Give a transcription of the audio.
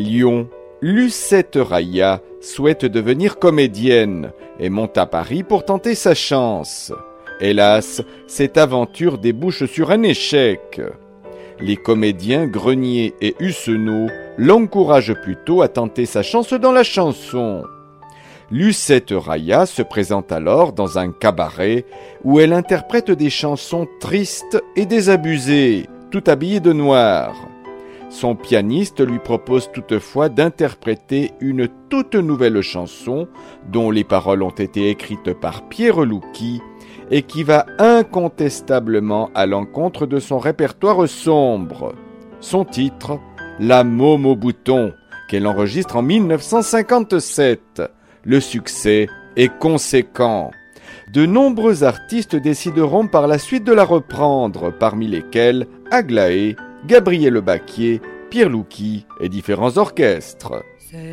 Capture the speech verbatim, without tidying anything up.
Lyon, Lucette Raya souhaite devenir comédienne et monte à Paris pour tenter sa chance. Hélas, cette aventure débouche sur un échec. Les comédiens Grenier et Hussenot l'encouragent plutôt à tenter sa chance dans la chanson. Lucette Raya se présente alors dans un cabaret où elle interprète des chansons tristes et désabusées, tout habillée de noir. Son pianiste lui propose toutefois d'interpréter une toute nouvelle chanson dont les paroles ont été écrites par Pierre Louki et qui va incontestablement à l'encontre de son répertoire sombre. Son titre, La Môme au bouton, qu'elle enregistre en mille neuf cent cinquante-sept. Le succès est conséquent. De nombreux artistes décideront par la suite de la reprendre, parmi lesquels Aglaé, Gabriel Baquier, Pierre Louki et différents orchestres.